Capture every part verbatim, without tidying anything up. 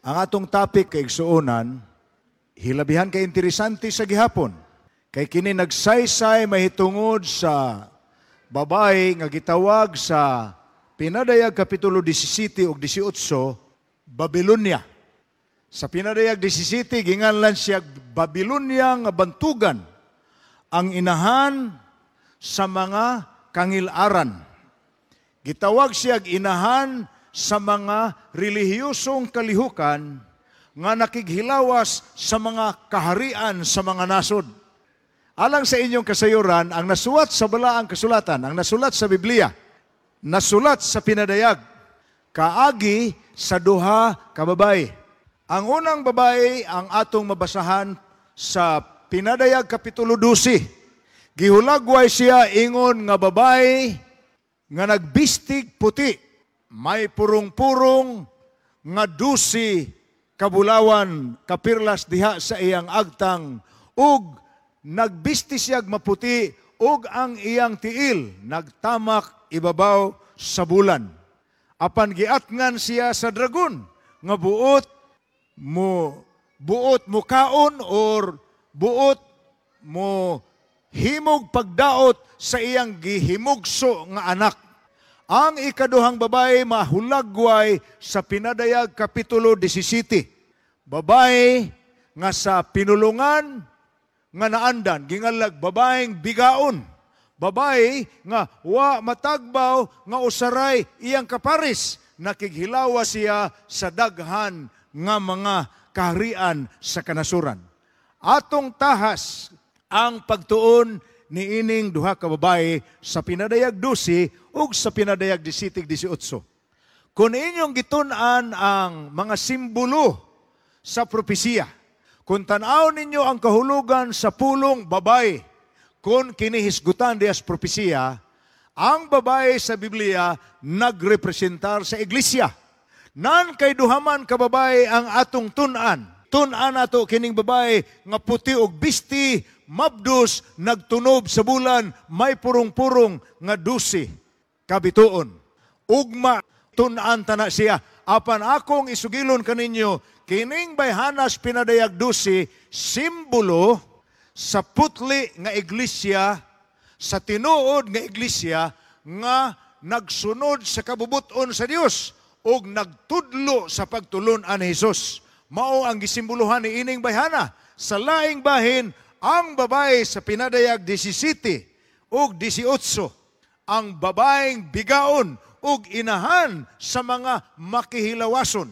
Ang atong topic kay igsuonan, hilabihan kay interesante sa gihapon. Kay kini nagsaysay mahitungod sa babae nga gitawag sa Pinadayag Kapitulo seventeen ug eighteen, Babilonia. Sa Pinadayag seventeen, ginganlan siya Babilonia nga bantugan, ang inahan sa mga kangilaran. Gitawag siya inahan sa mga relihiyosong kalihukan nga nakighilawas sa mga kaharian sa mga nasod. Alang sa inyong kasayuran, ang nasulat sa balaang kasulatan, ang nasulat sa Biblia, nasulat sa Pinadayag, kaagi sa duha ka babae. Ang unang babae ang atong mabasahan sa Pinadayag Kapitulo twelve. Gihulagway siya ingon nga babae nga nagbistig puti, may purong-purong nga dusi kabulawan kapirlas diha sa iyang agtang, ug nagbisti siyag maputi, ug ang iyang tiil nagtamak ibabaw sa bulan. Apan giatngan siya sa dragon nga buot mo buot mo kaon or buot mo himog pagdaot sa iyang gihimugso nga anak. Ang ikaduhang babae mahulagway sa Pinadayag Kapitulo seventeen. Babae nga sa pinulungan nga naandan, gingalag babaeng bigaon. Babae nga wa matagbaw nga usaray iyang kaparis, nakighilawa siya sa daghan nga mga kaharian sa kanasuran. Atong tahas ang pagtuon ni ining duha ka babae sa Pinadayag twelve ug sa Pinadayag seventeen eighteen. Kung inyong gitun-an ang mga simbolo sa propesiya, kung tanaw ninyo ang kahulugan sa pulong babae, kung kinihisgutan dias propesiya, ang babae sa Biblia nagrepresentar sa iglesia. Nan kay duhaman ka babae ang atong tun-an. Tun-an ato kining babae nga puti og bisti, mabdos, nagtunob sa bulan, may purong-purong nga dusi kabituon. Ugma, tun-an tana siya. Apan akong isugilon kaninyo, kining bayhanas Pinadayag twelve, simbolo sa putli nga iglesia, sa tinuod nga iglesia, nga nagsunod sa kabubuton sa Dios ug nagtudlo sa pagtulon-an ni Hesus. Mao ang gisimbolohan ni ining bayhana. Sa laing bahin, ang babae sa Pinadayag seventeen ug eighteen, ang babaeng bigaon ug inahan sa mga makihilawason.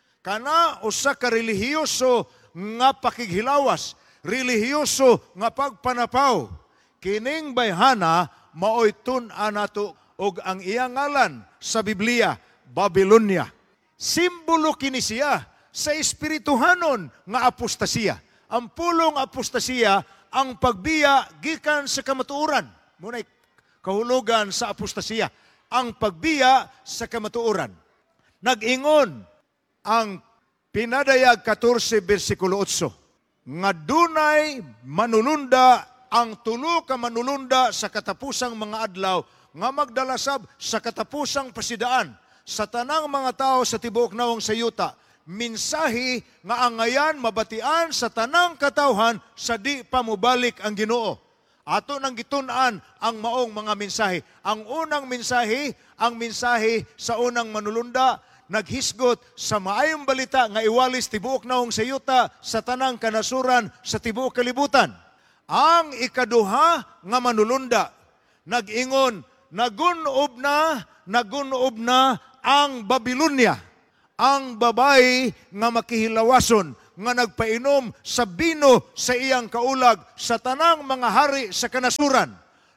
Kana usa ka relihiyoso nga pakighilawas, relihiyoso nga pagpanapaw. Kining bayhana maoy tun-an nato ug ang iyang ngalan sa Biblia, Babilonia. Simbolo kini siya sa espirituhanon nga apostasiya. Ang pulong apostasiya ang pagbiya gikan sa kamatuoran. Munay kahulugan sa apostasiya, ang pagbiya sa kamatuoran. Nag-ingon ang Pinadayag fourteen versikulo eight, nga dunay manulunda ang tulo ka manulunda sa katapusang mga adlaw nga magdalasab sa katapusang pasidaan sa tanang mga tao sa tibuok nawong sayuta. Minsahi nga angayan mabatian sa tanang katawhan sa di pa mobalik ang Ginoo. Ato nang gitun-an ang maong mga mensahe. Ang unang mensahe, ang mensahe sa unang manulunda, naghisgot sa maayong balita nga iwalis tibuok nawong sayuta sa tanang kanasuran sa tibuok kalibutan. Ang ikaduha nga manulunda, nag-ingon, nagunob na, nagunob na ang Babilonia, ang babae nga makihilawason, nga nagpainom sa bino sa iyang kaulag sa tanang mga hari sa kanasuran.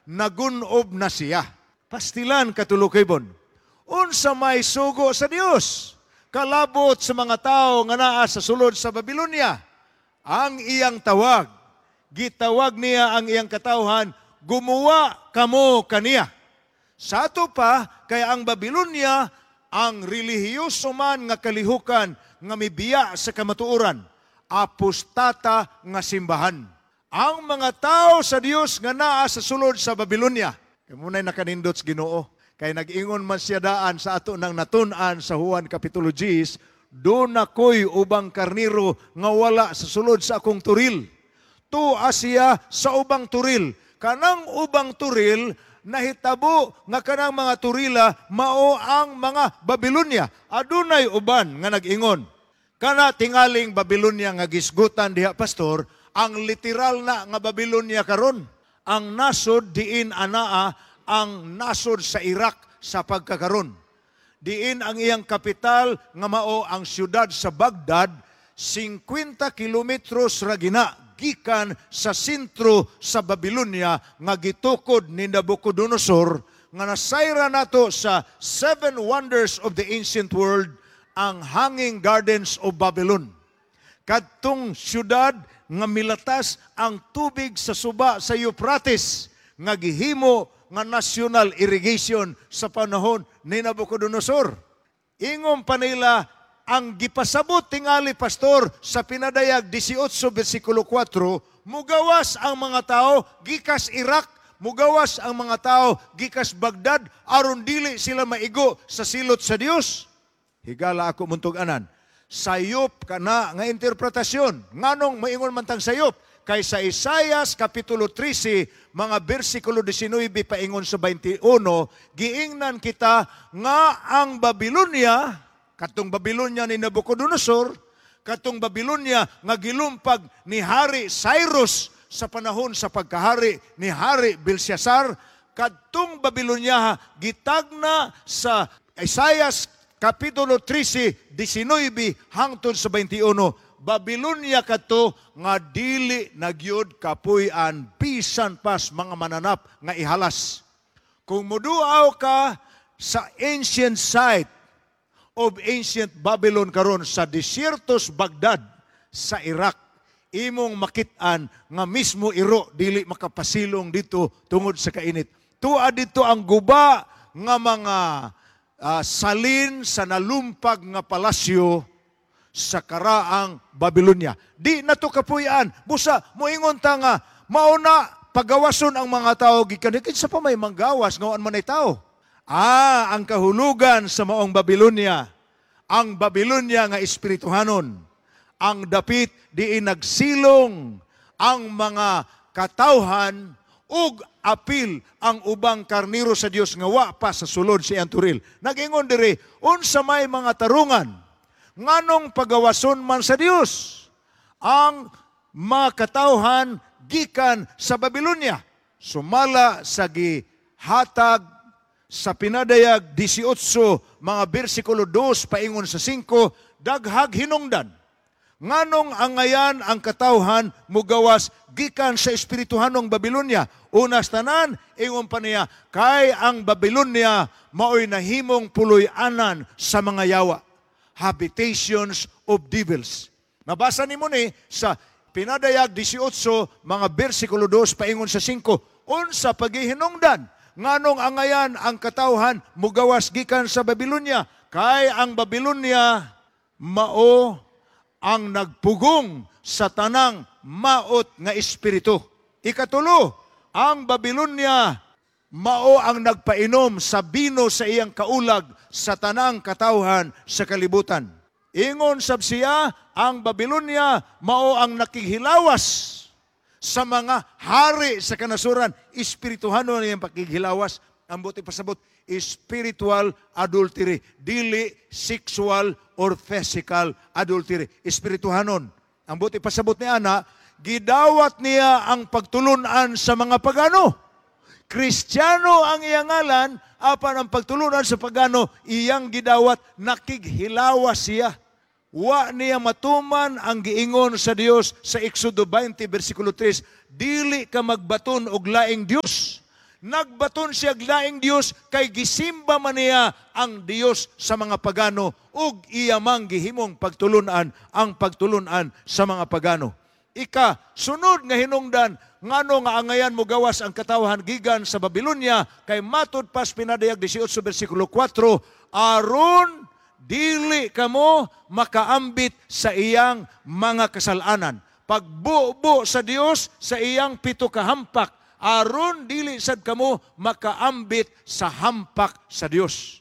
Nagunob na siya. Pastilan katulukibon. Unsa may sugo sa Dios, kalabot sa mga tao nga naa sa sulod sa Babilonia. Ang iyang tawag, gitawag niya ang iyang katawhan, gumawa kamo kaniya. Sa ato pa, kaya ang Babilonia, ang relihiyoso man nga kalihukan nga mibiya sa kamatuoran, apostata nga simbahan. Ang mga tao sa Dios nga naa sa sulod sa Babilonia, kay munay nakanindot sa Ginoo, kay nag-ingon man siya daan sa ato nang natun-an sa Juan Kapitulo ten, doon ako'y ubang karniro nga wala sa sulod sa akong turil. Tuwa siya sa ubang turil. Kanang ubang turil, nahitabo nga kanang mga turila mao ang mga Babilonia. Adunay uban nga nag-ingon. Kana tingaling Babilonia nga gisgutan diha pastor, ang literal na nga Babilonia karon. Ang nasod diin anaa ang nasod sa Iraq sa pagkakaron. Diin ang iyang kapital nga mao ang siyudad sa Baghdad, fifty kilometros ra gina gikan sa sentro sa Babilonia nga gitukod ni Nabucodonosor nga nasayra nato sa Seven Wonders of the Ancient World, ang Hanging Gardens of Babylon. Kadtong siyudad nga milatas ang tubig sa suba sa Euphrates nga gihimo nga national irrigation sa panahon ni Nabucodonosor. Ingom pa nila ang gipasabot tingali pastor sa pinadayag eighteen versikulo four, mugawas ang mga tao gikas Iraq, mugawas ang mga tao gikas Baghdad aron dili sila maigo sa silot sa Dios. Higala ako muntug-anan. Sayop kana nga interpretasyon. Nganong maingon man tang sayop? Kay sa Isaias Kapitulo thirteen, mga bersikulo nineteen paingon sa twenty-one, giingnan kita nga ang Babilonia, katong Babilonia ni Nabucodonosor, katong Babilonia nga gilumpag ni Hari Cyrus sa panahon sa pagkahari ni Hari Belshazzar, katong Babilonia gitagna sa Isaias Kapitulo thirteen, nineteen hangtod sa twenty-one, Babilonia kato nga dili nagyud kapuy-an bisan pas mga mananap nga ihalas. Kung muduaw ka sa ancient site of ancient Babylon karon sa Desiertos Baghdad sa Iraq, imong makit-an nga mismo iro dili makapasilong dito tungod sa kainit. Tuwa dito ang guba nga mga uh, salin sa nalumpag nga palasyo sa karaang Babilonia. Di na to kapuy-an. Busa, moingon ta nga, mauna pagawason ang mga tao, gikan sa pa may manggawas, ngawan man ay tao. Ah, ang kahulugan sa maong Babilonia, ang Babilonia nga espirituhanon, ang dapit di nagsilong ang mga katawhan ug apil ang ubang karniro sa Dios nga wa pa sa sulod si Anturil. Nag-ingon diri, unsa may mga tarungan, nganong pagawason man sa Dios ang mga katawhan gikan sa Babilonia. Sumala sa gihatag sa pinadayag eighteen, mga bersikulo two paingon sa five, daghag hinungdan. Nganong angayan ang katawhan mugawas gikan sa espirituhanong Babilonia. Unas tanan, ingon pa niya, kay ang Babilonia maoy nahimong puloy-anan sa mga yawa, habitations of devils. Nabasa ni mo ni sa pinadayag eighteen, mga bersikulo two paingon sa five, unsa paghihinungdan, nganong angayan ang katawhan mugawas gikan sa Babilonia, kay ang Babilonia mao ang nagpugong sa tanang maot nga espiritu. Ikatulo, ang Babilonia mao ang nagpainom sa bino sa iyang kaulag sa tanang katawhan sa kalibutan. Ingon sab siya, ang Babilonia mao ang nakighilawas sa mga hari sa kanasuran. Espirituhano na yung pakighilawas. Ang buti pasabot, spiritual adultery, dili sexual or physical adultery. Espirituhanon. Ang buti pasabot ni Ana, gidawat niya ang pagtulunan sa mga pagano. Kristiyano ang iyang ngalan, apan ang pagtulunan sa pagano, iyang gidawat, nakighilawas siya. Wa niya matuman ang giingon sa Dios sa Exodo twenty, versikulo three, dili ka magbaton og laing Dios. Nagbaton siya og laing Dios kay gisimba man niya ang Dios sa mga pagano ug iya mang gihimong pagtulunan ang pagtulunan sa mga pagano. Ika, sunod nga hinungdan, ngano nga angayan mo gawas ang katawhan gigan sa Babilonia, kay matud pas pinadayag eighteen versikulo four, aron dili kamo makaambit sa iyang mga kasalanan. Pagbubo sa Dios sa iyang pito ka hampak, aron dili sad kamo makaambit sa hampak sa Dios.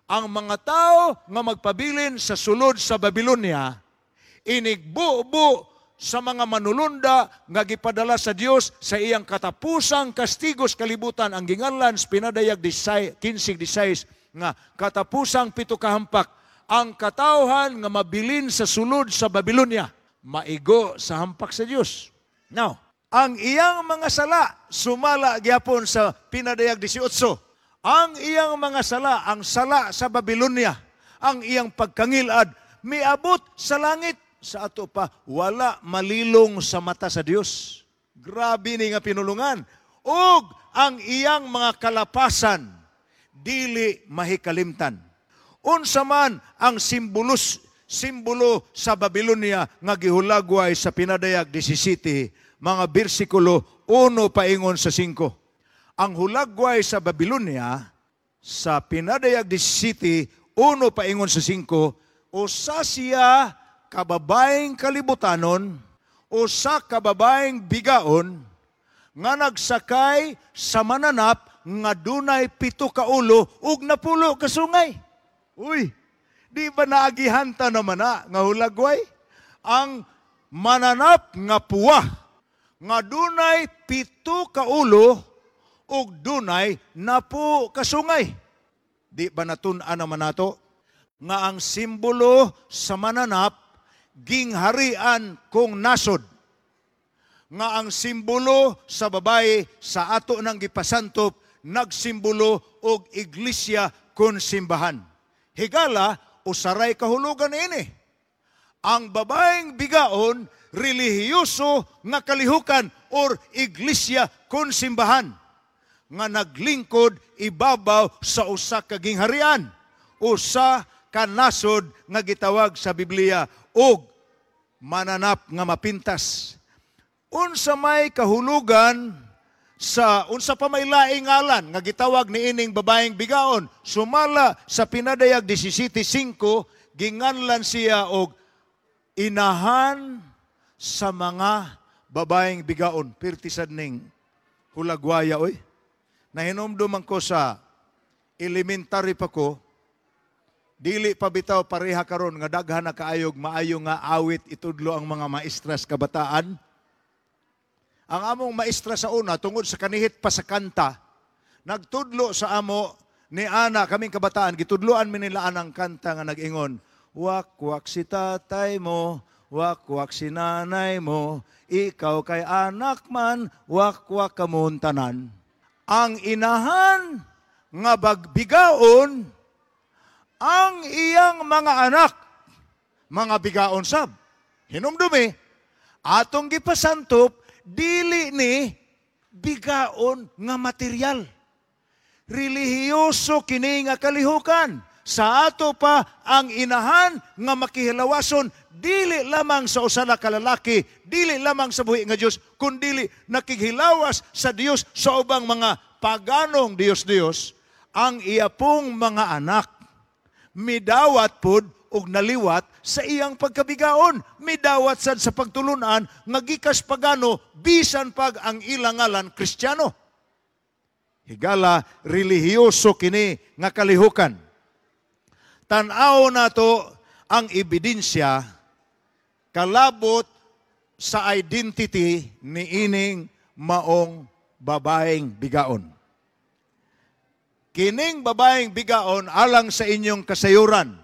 Ang mga tao nga magpabilin sa sulod sa Babilonia, inigbubo sa mga manulunda nga gipadala sa Dios sa iyang katapusang kastigos kalibutan ang ginganlan pinadayag fifteen sixteen nga katapusang pito kahampak ang katawhan nga mabilin sa sulod sa Babilonia maigo sa hampak sa Dios. Now, ang iyang mga sala sumala gyapon sa pinadayag eighteen. Ang iyang mga sala, ang sala sa Babilonia, ang iyang pagkangilad miabot sa langit. Sa ato pa, wala malilong sa mata sa Dios. Grabe ni nga pinulungan. Ug ang iyang mga kalapasan, dili mahikalimtan. Unsa man ang simbolos, simbolo sa Babilonia nga gihulagway sa pinadayag seventeen, mga bersikulo one paingon sa five. Ang hulagway sa Babilonia, sa pinadayag seventeen, one paingon sa five, usa siya kababaeng kalibutanon o sa kababaeng bigaon nga nagsakay sa mananap nga dunay pito ka ulo ug napulo ka sungay. Uy, di ba naagihanta naman na nga hulagway? Ang mananap nga puwa nga dunay pito ka ulo ug dunay napu ka sungay. Di ba natun-an naman nato nga ang simbolo sa mananap gingharian kung nasod, nga ang simbolo sa babae sa ato nang gipasantop nagsimbolo og iglesia kun simbahan. Higala usaray kahulugan ini. Ang babaeng bigaon relihiyoso nga kalihukan or iglesia kun simbahan nga naglingkod ibabaw sa usa ka gingharian, usa ka nasod nga gitawag sa Biblia og mananap nga mapintas. Unsa may kahulugan sa unsa pa may laing ngalan nga gitawag niining babaeng bigaon, sumala sa pinadayag seventeen five, ginganlan siya og inahan sa mga babaeng bigaon. Pirtisad ning hulagwaya oy. Nahinomdum ko sa elementary pa ko, dili pa bitaw pareha karon nga daghan na kaayog maayo nga awit itudlo ang mga maestras kabataan. Ang among maestra sa una tungod sa kanihit pa sa kanta, nagtudlo sa amo ni ana kaming kabataan, gitudloan mi nila anang kanta nga nag-ingon, wak-wak si tatay mo, wak-wak si nanay mo, ikaw kay anak man, wak-wak kamon tanan. Ang inahan nga bagbigaon ang iyang mga anak, mga bigaon sab. Hinumdumi, atong gipasantop, dili ni bigaon nga material. Relihiyoso kini nga kalihukan. Sa ato pa ang inahan nga makihilawason, dili lamang sa usala ka lalaki, dili lamang sa buhi nga Dios, kundi nakighilawas sa Dios sa ubang mga paganong Dios-Dios, ang iya pong mga anak midawat pod og naliwat sa iyang pagkabigaon, midawat sad sa pagtulunan nga gikas pagano bisan pag ang ilang ngalan Kristiyano. Higala relihiyoso kini nga kalihukan. Tan-aw nato ang ebidensya kalabot sa identity ni ining maong babaeng bigaon. Kining babaeng bigaon alang sa inyong kasayuran,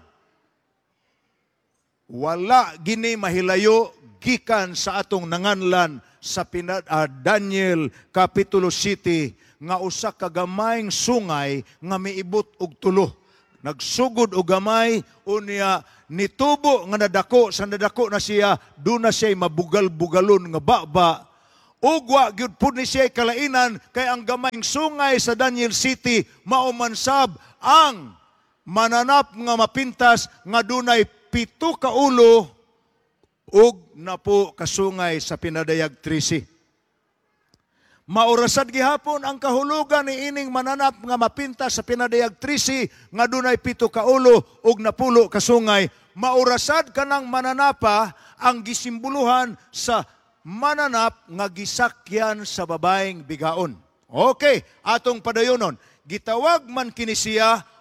wala gini mahilayo gikan sa atong nanganlan sa pinad, uh, Daniel Kapitulo seven nga usa ka gamayng sungay nga miibot og tulo. Nagsugod og gamay unya nitubo nga nadako, sa nadako na siya duna siya mabugal-bugalon nga baba. Ug wa gyud pud ni siya kalainan kay ang gamayng sungay sa Daniel City maumansab ang mananap nga mapintas nga dunay pito ka ulo ug napo kasungay sa pinadayag thirteen. Maurasad gihapon ang kahulugan ni ining mananap nga mapintas sa pinadayag thirteen nga dunay pito ka ulo ug napulo kasungay. Maurasad kanang mananapa ang gisimboluhan sa mananap nga gisakyan sa babaeng bigaon. Okay, atong padayonon. Gitawag man kini siya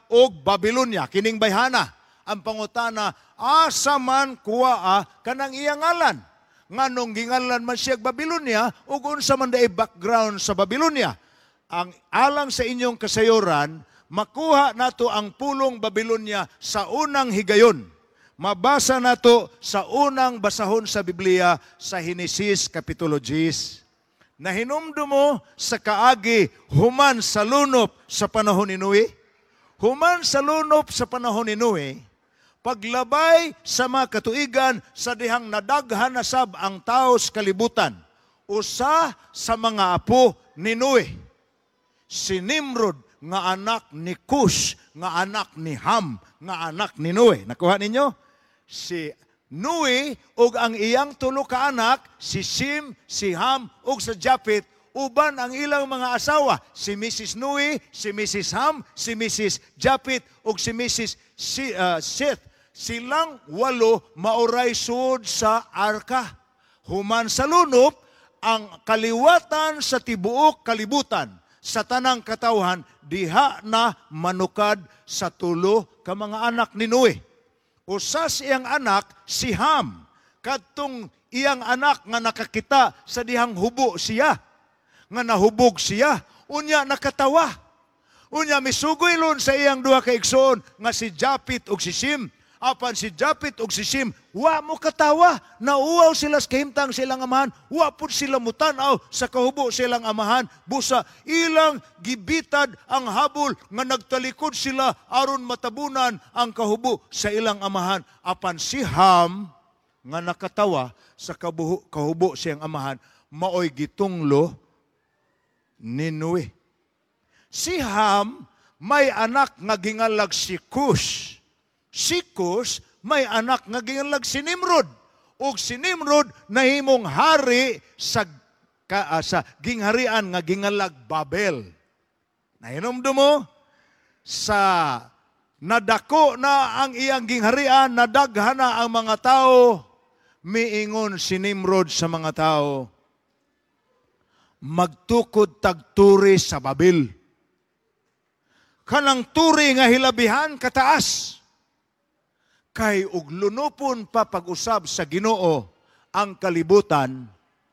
o Babylonia, kining bayhana. Ang pangutana, asa man kuwaa kanang iyang ngalan. Nganong gingalan man siya Babylonia, ug unsa man daay background sa Babylonia. Ang alang sa inyong kasayuran, makuha nato ang pulong Babylonia sa unang higayon. Mabasa nato sa unang basahon sa Biblia sa Henesis Kapitulo ten. Na hinumdumo sa kaagi human sa lunop sa panahon ni Noe. Human sa lunop sa panahon ni Noe, paglabay sa mga katuigan sa dihang nadaghan na sab ang tao sa kalibutan, usa sa mga apo ni Noe, si Nimrod nga anak ni Cush, nga anak ni Ham, nga anak ni Noe. Nakuha ninyo? Si Noe ug ang iyang tulo ka anak, si Sim, si Ham ug sa Japhet, uban ang ilang mga asawa, si Missus Noe, si Missus Ham, si Missus Japhet ug si Missus Si, uh, Seth. Silang walo mauray sud sa arka. Human sa lunop, ang kaliwatan sa tibuok kalibutan, sa tanang katawhan, diha na manukad sa tulo ka mga anak ni Noe. Usa siyang anak, si Ham, kadtong iyang anak nga nakakita sa dihang hubo siya, nga nahubog siya, unya nakatawa. Unya misugoylon sa iyang duha ka igsoon nga si Japhet ug si Sim. Apan si Japhet ug si Sim, wa mo katawa, nauwaw sila sa kahimtang silang amahan, wa pud sila mutanaw sa kahubo silang amahan, busa ilang gibitad ang habol nga nagtalikod sila aron matabunan ang kahubo sa ilang amahan. Apan si Ham nga nakatawa sa kabuho, kahubo siyang amahan, maoy gitunglo ni Noe. Si Ham may anak nga gingalag si Cush. Si Cush may anak nga gingalag si Nimrod. Ug si Nimrod nahimong hari sa, ka, uh, sa gingharian nga gingalag Babel. Nahinomdom mo? Sa nadako na ang iyang gingharian, nadaghan na ang mga tao, miingon si Nimrod sa mga tao, magtukod tagturi sa Babel. Kanang turi nga hilabihan kataas. Kay ug lunupon pa pag-usab sa Ginoo ang kalibutan,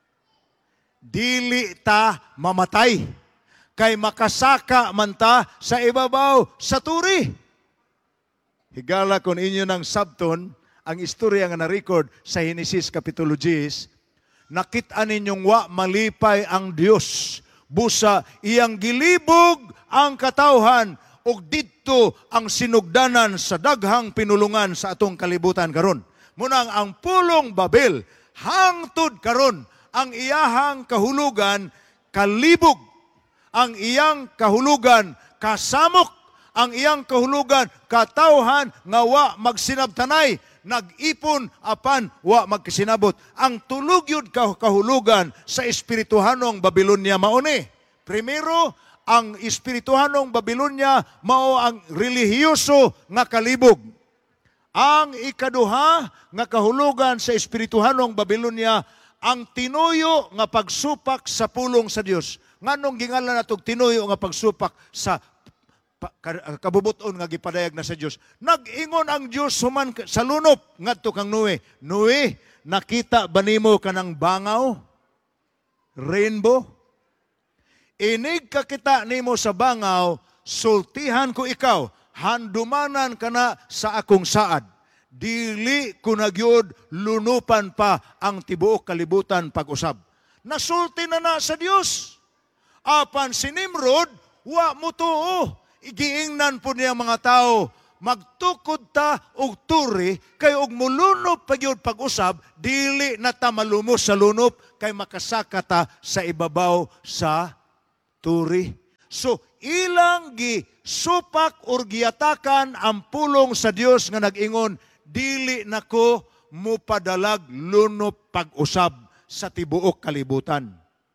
dili ta mamatay. Kay makasaka man ta sa ibabaw sa turi. Higala kon inyo ng sabton, ang istorya nga na-record sa Henesis Kapitulo ten, nakita ninyong wa malipay ang Dios. Busa iyang gilibog ang katawhan ug didto ang sinugdanan sa daghang pinulungan sa atong kalibutan karon. Munang ang pulong Babel hangtod karon ang iyahang kahulugan kalibog, ang iyang kahulugan kasamok, ang iyang kahulugan katawhan nga wa magsinabtanay, nag-ipon apan wa magkasinabot. Ang tulugyod kahulugan sa espirituhanong Babylonia mao ni. Primero, ang espirituhanong Babylonia mao ang relihiyoso nga kalibog. Ang ikaduha nga kahulugan sa espirituhanong Babylonia ang tinuyo nga pagsupak sa pulong sa Dios. Nganong gingalan natog tinuyo nga pagsupak sa kabubuton nga gipadayag na sa Dios. Nag-ingon ang Dios human sa lunop ngadto kang Noe. Noe, nakita ba nimo kanang bangaw? Rainbow? Inig kakita nimo sa bangaw, sultihan ko ikaw, handumanan ka na sa akong saad. Dili ko nagyod lunupan pa ang tibuok kalibutan pag-usab. Nasulti na na sa Dios. Apan si Nimrod, wa mo tuo. Igiingnan po niya mga tao, magtukod ta og turi, kay og mulunop pagyud pag-usab, dili na ta malumos sa lunop, kay makasaka ta sa ibabaw sa turi. So, ilang gi supak or giatakan ang pulong sa Dios nga nag-ingon, dili nako mupadalag lunop pag-usab sa tibuok kalibutan.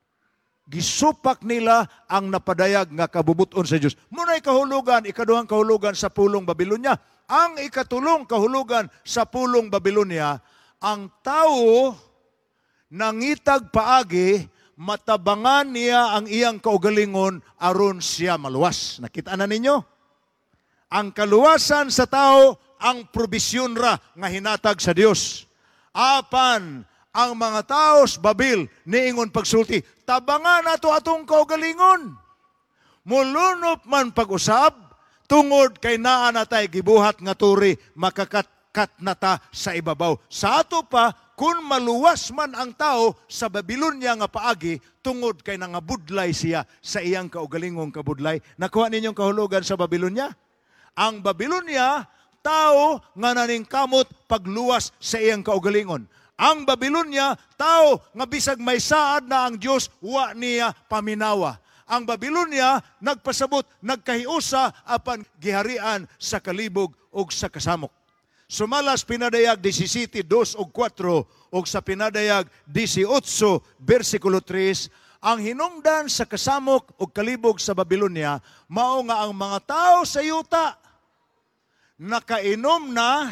Gisupak nila ang napadayag nga kabubuton sa Dios. Muna'y kahulugan, ikaduhang kahulugan sa pulong Babylonia. Ang ikatulong kahulugan sa pulong Babylonia, ang tao nangitag paagi, matabangan niya ang iyang kaugalingon aron siya maluwas. Nakita na ninyo? Ang kaluwasan sa tao, ang probisyon ra nga hinatag sa Dios. Apan, ang mga taos babil, niingon pagsulti, tabangan nato atong kaugalingon. Mulunop man pag-usab, tungod kay naa natay gibuhat nga turi, makakatkat nata sa ibabaw. Sa ato pa, kung maluwas man ang tao sa Babilonia nga paagi, tungod kay nangabudlay siya sa iyang kaugalingong kabudlay. Nakuha ninyong kahulugan sa Babilonia? Ang Babilonia, tao nga naningkamot pagluwas sa iyang kaugalingon. Ang Babilonia, tao nga bisag may saad na ang Dios, wa niya paminawa. Ang Babilonia, nagpasabot, nagkahiusa apan giharian sa kalibog o sa kasamok. Sumalas pinadayag seventeen, two o four o sa pinadayag eighteen, versikulo three, ang hinungdan sa kasamok o kalibog sa Babilonia, mao nga ang mga tao sa yuta nakainom na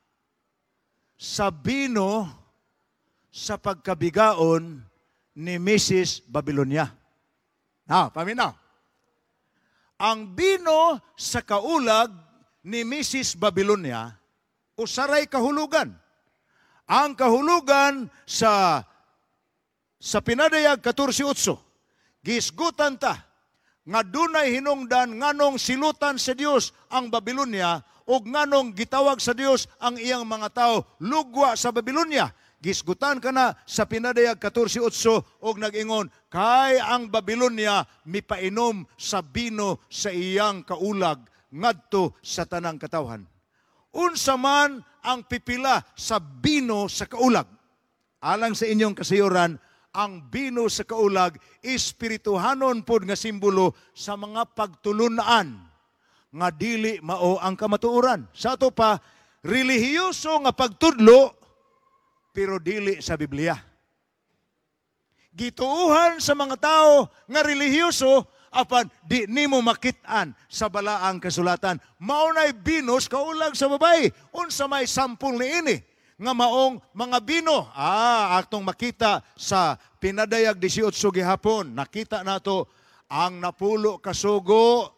sa bino sa pagkabigaon ni Missus Babilonia. Ha, paminaw. Ang bino sa kaulag ni Missus Babilonia, usaray kahulugan. Ang kahulugan sa sa pinadayag fourteen eight, gisgutan ta, nga dunay hinungdan nganong silutan sa Dios ang Babilonia, o nganong gitawag sa Dios ang iyang mga tao, lugwa sa Babilonia. Gisgutan ka na sa pinadayag fourteen eight, og nag-ingon, kay ang Babilonia mipainom sa bino sa iyang kaulag, ngadto sa tanang katawhan. Unsa man ang pipila sa bino sa kaulag. Alang sa inyong kasayuran, ang bino sa kaulag, espirituhanon pod nga simbolo sa mga pagtulunan nga dili mao ang kamatuoran. Sa ato pa, relihiyoso nga pagtudlo, pero dili sa Biblia. Gituuhan sa mga tao nga relihiyoso, apan di nimo makitaan sa balaang kasulatan. Maunay binos kaulag sa babae. Unsa may sampul niini nga maong mga bino. Ah, atong makita sa pinadayag eighteen gihapon. Nakita nato ang napulo kasugo.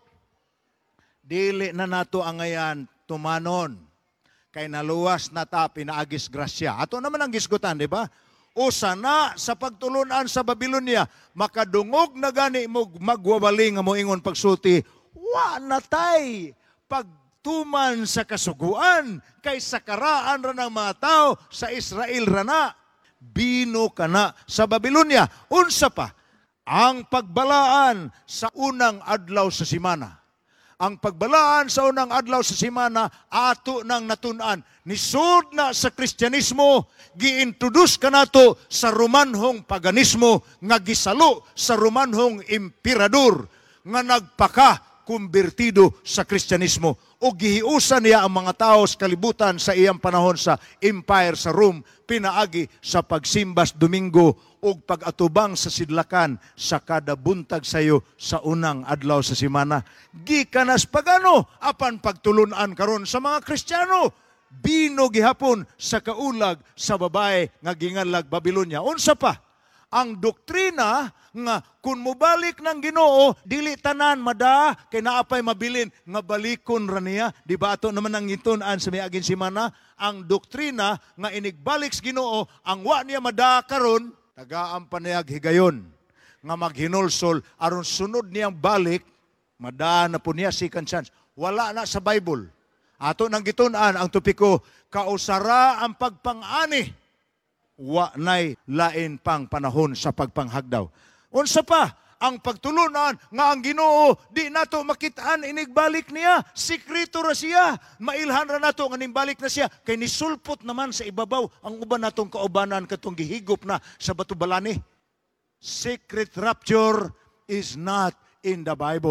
Dili na nato ang ngayan tumanon. Kay naluwas na ta pinaagis grasya. Ato naman ang gisgutan, di ba? Usa na sa pagtulunan sa Babilonia, makadungog na gani mo magwawali nga mo ingon pagsulti, wa natay pagtuman sa kasuguan, kay sakaraan ra ng mga tao sa Israel ra na. Bino ka na sa Babilonia. Unsa pa? Ang pagbalaan sa unang adlaw sa simana. Ang pagbalaan sa unang adlaw sa simana, ato nang natunan. Nisud na sa Kristyanismo, gi-introduce ka nato sa Romanhong paganismo, nga gisalo sa Romanhong emperador, nga nagpaka kumbertido sa Kristyanismo. O gihiusan niya ang mga tao sa kalibutan sa iyang panahon sa empire sa Rome, pinaagi sa pagsimbas Domingo o pag-atubang sa sidlakan sa kada buntag sayo sa unang adlaw sa simana. Gikanas pagano, apan pagtulunan karon sa mga Kristiyano, bino gihapon sa kaulag sa babae nga gingalag Babilonia. Unsa pa? Ang doktrina nga kung mubalik ng Ginoo, dili tanan mada kay naapay mabilin nga balikon ra niya. Di ba ato naman ang ngitun-an sa miaging simana? Ang doktrina nga inigbalik sa Ginoo, ang wa niya mada karon, tagaan pa niya higayon nga maghinulsol aron sunod niyang balik, mada na po niya second chance. Wala na sa Bible. Ato nang gitun-an ang topiko, kausara ang pagpangani, wa nay lain pang panahon sa pagpanghagdaw. Unsa pa? Ang pagtulunan nga ang Ginoo di nato makitaan inigbalik niya. Sikreto ra siya. Mailhan ra nato nga nimbalik na siya. Kay nisulpot naman sa ibabaw ang uban natong kaubanan katong gihigop na sa batubalani. Secret rapture is not in the Bible.